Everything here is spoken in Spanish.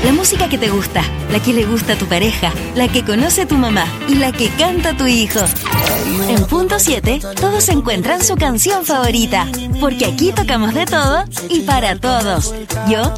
La música que te gusta, la que le gusta a tu pareja, la que conoce tu mamá y la que canta tu hijo. En Punto 7, todos encuentran su canción favorita, porque aquí tocamos de todo y para todos. Yo